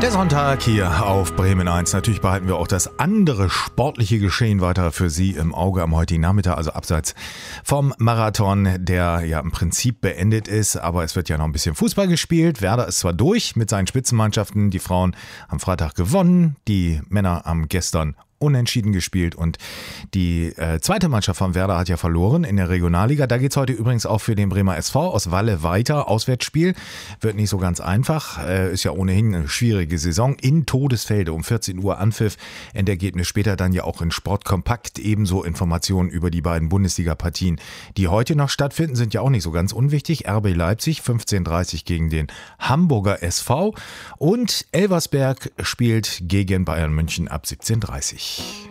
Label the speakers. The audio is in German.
Speaker 1: Der Sonntag hier auf Bremen 1. Natürlich behalten wir auch das andere sportliche Geschehen weiter für Sie im Auge am heutigen Nachmittag, also abseits vom Marathon, der ja im Prinzip beendet ist, aber es wird ja noch ein bisschen Fußball gespielt. Werder ist zwar durch mit seinen Spitzenmannschaften, die Frauen am Freitag gewonnen, die Männer haben gestern unentschieden gespielt und die zweite Mannschaft von Werder hat ja verloren in der Regionalliga. Da geht's heute übrigens auch für den Bremer SV aus Walle weiter. Auswärtsspiel wird nicht so ganz einfach. Ist ja ohnehin eine schwierige Saison. In Todesfelde um 14 Uhr Anpfiff. Endergebnis später dann ja auch in Sportkompakt. Ebenso Informationen über die beiden Bundesliga-Partien, die heute noch stattfinden, sind ja auch nicht so ganz unwichtig. RB Leipzig 15:30 gegen den Hamburger SV und Elversberg spielt gegen Bayern München ab 17:30.